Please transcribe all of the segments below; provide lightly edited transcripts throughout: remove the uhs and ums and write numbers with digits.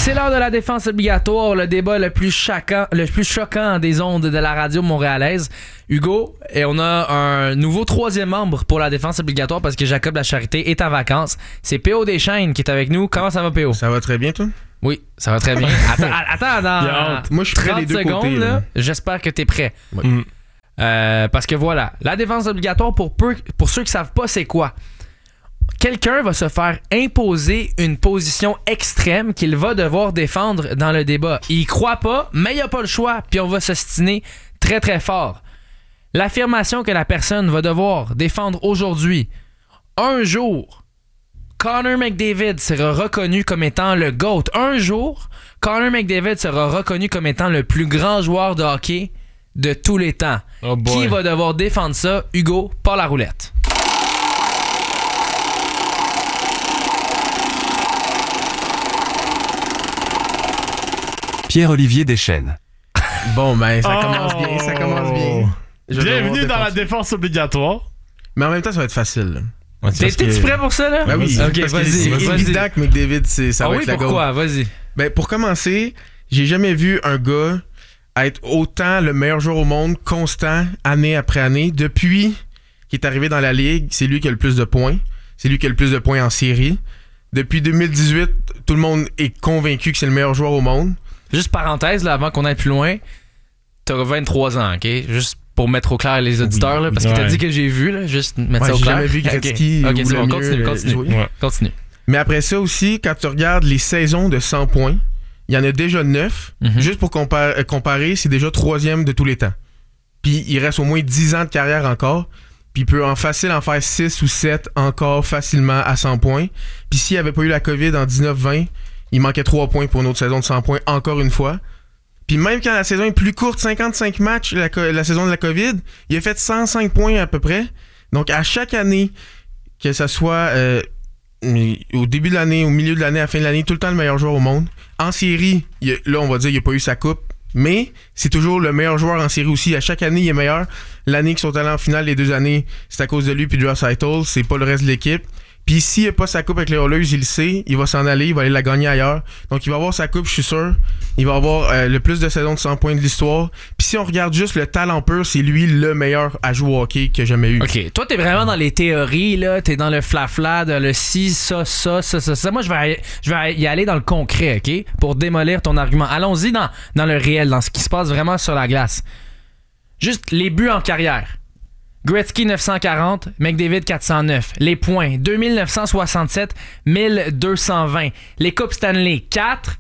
C'est l'heure de la défense obligatoire, le débat le plus choquant des ondes de la radio montréalaise. Hugo, et on a un nouveau troisième membre pour la défense obligatoire parce que Jacob Lacharité est en vacances. C'est P.O. Deschênes qui est avec nous. Comment ça va, P.O.? Ça va très bien, toi? Oui, ça va très bien. Attends, dans moi, je suis prêt 30 les deux secondes, côtés. là, j'espère que t'es prêt. Ouais. Parce que voilà, la défense obligatoire, pour ceux qui savent pas c'est quoi, quelqu'un va se faire imposer une position extrême qu'il va devoir défendre dans le débat. Il y croit pas, mais il n'y a pas le choix, puis on va s'ostiner très très fort. L'affirmation que la personne va devoir défendre aujourd'hui, un jour, Connor McDavid sera reconnu comme étant le GOAT. Un jour, Connor McDavid sera reconnu comme étant le plus grand joueur de hockey de tous les temps. Oh boy. Qui va devoir défendre ça? Hugo, pas la roulette. Pierre-Olivier Deschênes. Bon, ben, ça commence bien, ça commence bien. Je vais Bienvenue devoir dans la défense. défense obligatoire. Mais en même temps, ça va être facile. là. T'es-tu prêt pour ça, là? Ben oui, Ok, parce que vas-y, c'est vas-y. évident que McDavid, ça va oui, être la pourquoi? Vas-y. Ben, pour commencer, j'ai jamais vu un gars être autant le meilleur joueur au monde, constant, année après année. Depuis qu'il est arrivé dans la ligue, c'est lui qui a le plus de points. C'est lui qui a le plus de points en série. Depuis 2018, tout le monde est convaincu que c'est le meilleur joueur au monde. Juste parenthèse, là, avant qu'on aille plus loin, t'as 23 ans, OK? Juste pour mettre au clair les auditeurs, là, parce que t'as Ouais. dit que j'ai vu, là, juste mettre ça au J'ai clair. jamais vu Gretzky Ok, ou c'est bon, Lemieux, continue. jouer. Continue. Mais après ça aussi, quand tu regardes les saisons de 100 points, il y en a déjà 9. Mhm. Juste pour comparer, c'est déjà 3e de tous les temps. Puis il reste au moins 10 ans de carrière encore. Puis il peut en faire 6 ou 7 encore facilement à 100 points. Puis s'il n'y avait pas eu la COVID en 19-20, il manquait 3 points pour une autre saison de 100 points encore une fois. Puis même quand la saison est plus courte, 55 matchs, la saison de la COVID, il a fait 105 points à peu près. Donc à chaque année, que ça soit au début de l'année, au milieu de l'année, à la fin de l'année, tout le temps le meilleur joueur au monde. En série, là on va dire qu'il n'a pas eu sa coupe, mais c'est toujours le meilleur joueur en série aussi. À chaque année, il est meilleur. L'année qu'ils sont allés en finale, les 2 années, c'est à cause de lui puis de Draisaitl, c'est pas le reste de l'équipe. Puis s'il n'a pas sa coupe avec les Oilers, il le sait, il va s'en aller, il va aller la gagner ailleurs. Donc il va avoir sa coupe, je suis sûr. Il va avoir le plus de saisons de 100 points de l'histoire. Puis si on regarde juste le talent pur, c'est lui le meilleur à jouer au hockey que j'ai jamais eu. OK, toi, t'es vraiment dans les théories, là. T'es dans le flafla, dans le ci, ça. Moi, je vais y aller dans le concret, OK? Pour démolir ton argument. Allons-y dans le réel, dans ce qui se passe vraiment sur la glace. Juste les buts en carrière. Gretzky 940, McDavid 409. Les points 2967, 1220. Les coupes Stanley 4,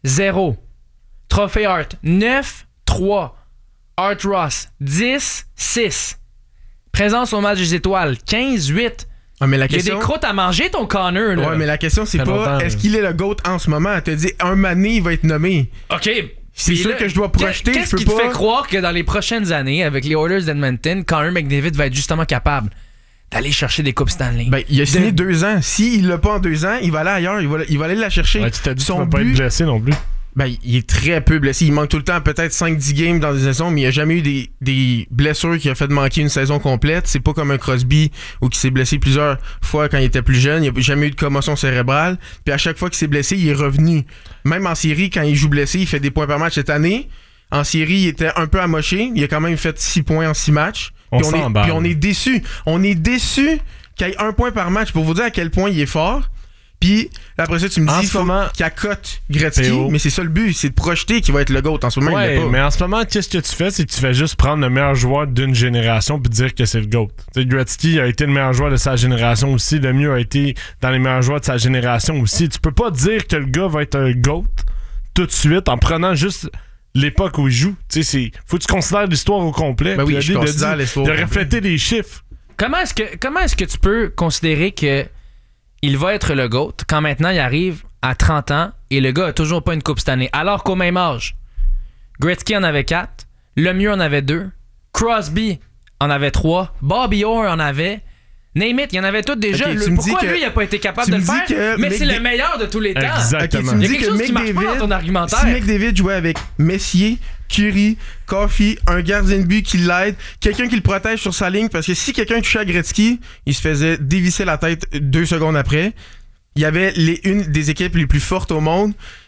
0. Trophée Hart 9, 3. Art Ross 10, 6. Présence au match des étoiles 15, 8. Ah, mais la Il y a question... des croûtes à manger ton Connor, là. Ouais, mais la question, c'est Ça fait pas longtemps, est-ce là. qu'il est le GOAT en ce moment. Elle te dit un mané, il va être nommé. OK. C'est Puis sûr là, que je dois projeter, Qu'est-ce je peux qui te pas... fait croire que dans les prochaines années, avec les Oilers d'Edmonton, Connor McDavid va être justement capable d'aller chercher des coupes Stanley? Ben, il a signé 2 ans. S'il l'a pas en 2 ans, il va aller ailleurs. Il va aller la chercher. Ouais, tu t'as dit que tu Son vas pas être but, blessé non plus. ben, il est très peu blessé. Il manque tout le temps peut-être 5-10 games dans des saisons, mais il a jamais eu des blessures qui a fait de manquer une saison complète. C'est pas comme un Crosby où il s'est blessé plusieurs fois quand il était plus jeune. Il a jamais eu de commotion cérébrale. Puis à chaque fois qu'il s'est blessé, il est revenu. Même en série, quand il joue blessé, il fait des points par match cette année. En série, il était un peu amoché. Il a quand même fait 6 points en 6 matchs. On Puis s'emballe. puis on est déçus. On est déçus qu'il y ait 1 point par match pour vous dire à quel point il est fort. Puis après ça, tu me En dis ce moment, qu'il accote Gretzky, P.O. mais c'est ça le but, c'est de projeter qu'il va être le GOAT. En ce moment, il Ouais, l'est pas. mais en ce moment, qu'est-ce que tu fais? C'est que tu fais juste prendre le meilleur joueur d'une génération puis dire que c'est le GOAT. Tu sais, Gretzky a été le meilleur joueur de sa génération aussi. Lemieux a été dans les meilleurs joueurs de sa génération aussi. Tu peux pas dire que le gars va être un GOAT tout de suite en prenant juste l'époque où il joue. Tu sais, faut que tu considères l'histoire au complet. Ben oui, Puis je il a dit- considère l'histoire Il a au complet. reflété les chiffres. Comment est-ce que tu peux considérer que il va être le GOAT quand maintenant il arrive à 30 ans et le gars a toujours pas une coupe cette année, alors qu'au même âge, Gretzky en avait 4, Lemieux en avait 2, Crosby en avait 3, Bobby Orr en avait, name it, il y en avait tous déjà. Ok, tu me Pourquoi dis que- lui il a pas été capable tu de le me dis faire? que Mais c'est McDa- le meilleur de tous les temps. Exactement. Ok, tu me Il y a dis quelque que chose qui marche pas dans ton argumentaire. si McDavid jouait avec Messier, Curie, Coffey, un gardien de but qui l'aide, quelqu'un qui le protège sur sa ligne, parce que si quelqu'un touchait à Gretzky, il se faisait dévisser la tête 2 secondes après. Il y avait une des équipes les plus fortes au monde.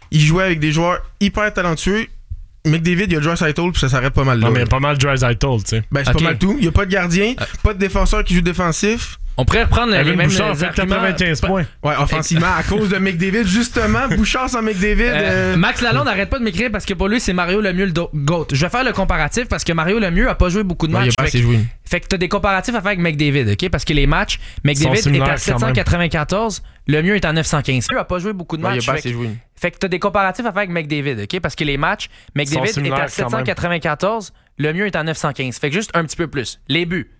il jouait avec des joueurs hyper talentueux. McDavid, il y a Draisaitl, puis ça s'arrête pas mal là. Non, mais il y a pas mal Draisaitl, tu sais. Ben, c'est Ok. pas mal tout. Il y a pas de gardien, pas de défenseur qui joue défensif. On pourrait reprendre les Evan mêmes Bouchard fait arguments. 95 points. Ouais, offensivement, à cause de McDavid, justement. Bouchard sans McDavid. Max Lalonde n'arrête pas de m'écrire parce que pour lui, c'est Mario Lemieux le GOAT. Je vais faire le comparatif parce que Mario Lemieux a pas joué beaucoup de Ouais, il a matchs. pas Fait assez que- joué. Fait que t'as des comparatifs à faire avec McDavid, OK? Parce que les matchs, Ils McDavid sont est similaires à quand même. 794, Lemieux est à 915. Il a pas joué beaucoup de Ouais, il a matchs. pas Fait assez que- joué. Fait que t'as des comparatifs à faire avec McDavid, OK? Parce que les matchs, Ils McDavid sont est similaires à quand même. 794, Lemieux est à 915. Fait que juste un petit peu plus. Les buts,